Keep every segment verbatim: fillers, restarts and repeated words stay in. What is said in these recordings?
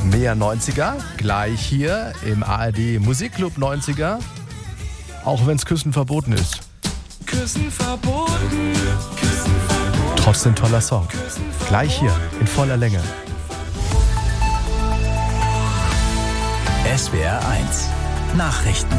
Mehr neunziger, gleich hier im A R D Musikclub neunziger, auch wenn es Küssen verboten ist. Küssen verboten, Küssen verboten. Trotzdem toller Song. Gleich hier in voller Länge. S W R eins Nachrichten.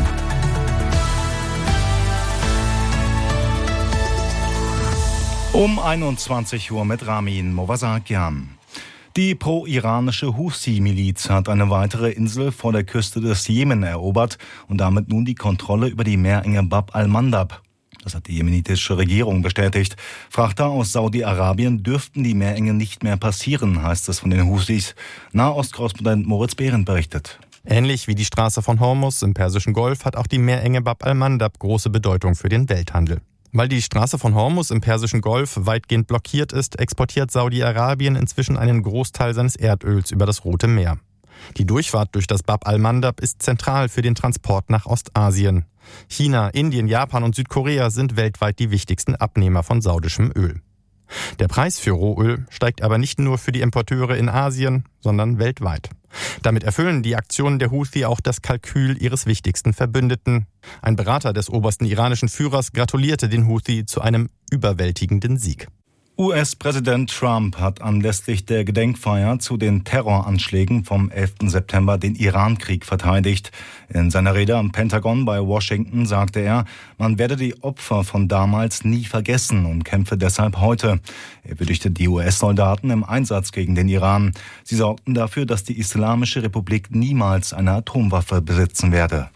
Um einundzwanzig Uhr mit Ramin Movasakian. Die pro-iranische Houthi-Miliz hat eine weitere Insel vor der Küste des Jemen erobert und damit nun die Kontrolle über die Meerenge Bab al-Mandab. Das hat die jemenitische Regierung bestätigt. Frachter aus Saudi-Arabien dürften die Meerenge nicht mehr passieren, heißt es von den Houthis. Nahostkorrespondent Moritz Behrendt berichtet. Ähnlich wie die Straße von Hormuz im Persischen Golf hat auch die Meerenge Bab al-Mandab große Bedeutung für den Welthandel. Weil die Straße von Hormuz im Persischen Golf weitgehend blockiert ist, exportiert Saudi-Arabien inzwischen einen Großteil seines Erdöls über das Rote Meer. Die Durchfahrt durch das Bab al-Mandab ist zentral für den Transport nach Ostasien. China, Indien, Japan und Südkorea sind weltweit die wichtigsten Abnehmer von saudischem Öl. Der Preis für Rohöl steigt aber nicht nur für die Importeure in Asien, sondern weltweit. Damit erfüllen die Aktionen der Houthi auch das Kalkül ihres wichtigsten Verbündeten. Ein Berater des obersten iranischen Führers gratulierte den Houthi zu einem überwältigenden Sieg. U S-Präsident Trump hat anlässlich der Gedenkfeier zu den Terroranschlägen vom elften September den Iran-Krieg verteidigt. In seiner Rede am Pentagon bei Washington sagte er, man werde die Opfer von damals nie vergessen und kämpfe deshalb heute. Er würdigte die U S-Soldaten im Einsatz gegen den Iran. Sie sorgten dafür, dass die Islamische Republik niemals eine Atomwaffe besitzen werde.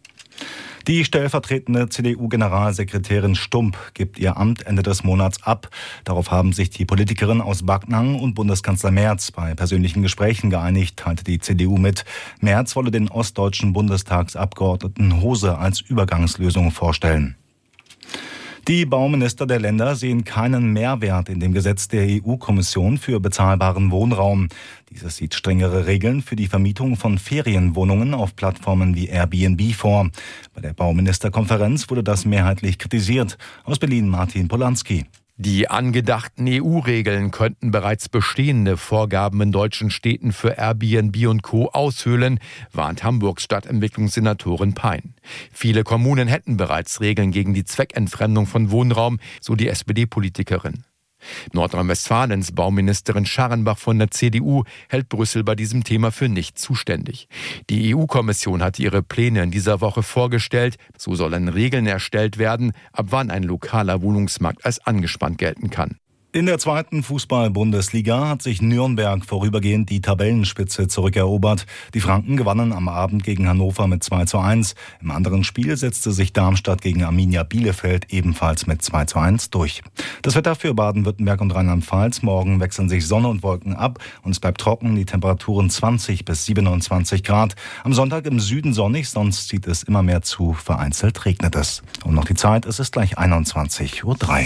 Die stellvertretende C D U-Generalsekretärin Stumpp gibt ihr Amt Ende des Monats ab. Darauf haben sich die Politikerin aus Backnang und Bundeskanzler Merz bei persönlichen Gesprächen geeinigt, teilte die C D U mit. Merz wolle den ostdeutschen Bundestagsabgeordneten Hose als Übergangslösung vorstellen. Die Bauminister der Länder sehen keinen Mehrwert in dem Gesetz der E U-Kommission für bezahlbaren Wohnraum. Dieses sieht strengere Regeln für die Vermietung von Ferienwohnungen auf Plattformen wie Airbnb vor. Bei der Bauministerkonferenz wurde das mehrheitlich kritisiert. Aus Berlin Martin Polanski. Die angedachten E U-Regeln könnten bereits bestehende Vorgaben in deutschen Städten für Airbnb und Co. aushöhlen, warnt Hamburgs Stadtentwicklungssenatorin Pein. Viele Kommunen hätten bereits Regeln gegen die Zweckentfremdung von Wohnraum, so die S P D-Politikerin. Nordrhein-Westfalens Bauministerin Scharrenbach von der C D U hält Brüssel bei diesem Thema für nicht zuständig. Die E U-Kommission hat ihre Pläne in dieser Woche vorgestellt. So sollen Regeln erstellt werden, ab wann ein lokaler Wohnungsmarkt als angespannt gelten kann. In der zweiten Fußball-Bundesliga hat sich Nürnberg vorübergehend die Tabellenspitze zurückerobert. Die Franken gewannen am Abend gegen Hannover mit zwei zu eins. Im anderen Spiel setzte sich Darmstadt gegen Arminia Bielefeld ebenfalls mit zwei zu eins durch. Das Wetter für Baden-Württemberg und Rheinland-Pfalz. Morgen wechseln sich Sonne und Wolken ab und es bleibt trocken. Die Temperaturen zwanzig bis siebenundzwanzig Grad. Am Sonntag im Süden sonnig, sonst zieht es immer mehr zu. Vereinzelt regnet es. Und noch die Zeit, es ist gleich einundzwanzig Uhr drei.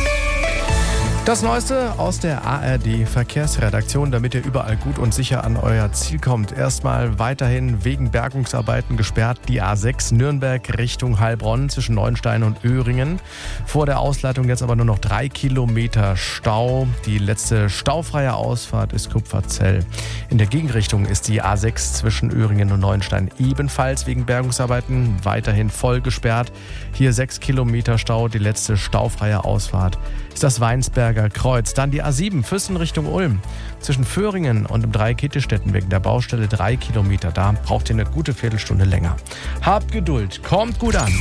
Das Neueste aus der A R D-Verkehrsredaktion, damit ihr überall gut und sicher an euer Ziel kommt. Erstmal weiterhin wegen Bergungsarbeiten gesperrt die A sechs Nürnberg Richtung Heilbronn zwischen Neuenstein und Öhringen. Vor der Ausleitung jetzt aber nur noch drei Kilometer Stau. Die letzte staufreie Ausfahrt ist Kupferzell. In der Gegenrichtung ist die A sechs zwischen Öhringen und Neuenstein ebenfalls wegen Bergungsarbeiten weiterhin voll gesperrt. Hier sechs Kilometer Stau. Die letzte staufreie Ausfahrt ist das Weinsberger Kreuz. Dann die A sieben Füssen Richtung Ulm. Zwischen Föhringen und dem Dreikettelstetten wegen der Baustelle drei Kilometer. Da braucht ihr eine gute Viertelstunde länger. Habt Geduld, kommt gut an.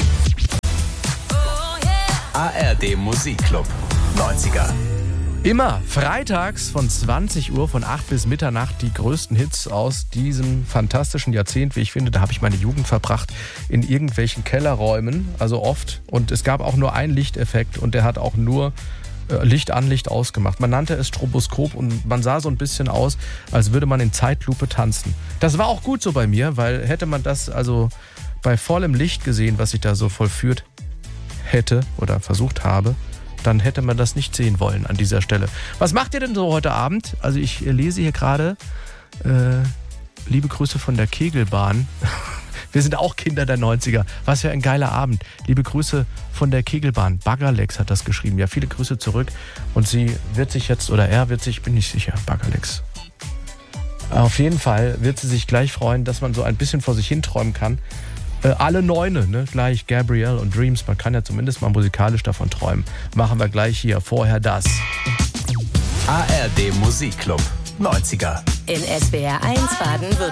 A R D Musikclub neunziger. Immer freitags von zwanzig Uhr von acht bis Mitternacht die größten Hits aus diesem fantastischen Jahrzehnt, wie ich finde. Da habe ich meine Jugend verbracht in irgendwelchen Kellerräumen, also oft. Und es gab auch nur einen Lichteffekt und der hat auch nur äh, Licht an, Licht ausgemacht. Man nannte es Stroboskop und man sah so ein bisschen aus, als würde man in Zeitlupe tanzen. Das war auch gut so bei mir, weil hätte man das also bei vollem Licht gesehen, was ich da so vollführt hätte oder versucht habe, dann hätte man das nicht sehen wollen an dieser Stelle. Was macht ihr denn so heute Abend? Also ich lese hier gerade, äh, liebe Grüße von der Kegelbahn. Wir sind auch Kinder der neunziger. Was für ein geiler Abend. Liebe Grüße von der Kegelbahn. Baggerlex hat das geschrieben. Ja, viele Grüße zurück. Und sie wird sich jetzt, oder er wird sich, bin nicht sicher, Baggerlex. Äh, Auf jeden Fall wird sie sich gleich freuen, dass man so ein bisschen vor sich hin träumen kann. Äh, alle Neune, ne? Gleich Gabrielle und Dreams. Man kann ja zumindest mal musikalisch davon träumen. Machen wir gleich hier. Vorher das. A R D Musikclub neunziger. In S W R eins Baden-Württemberg.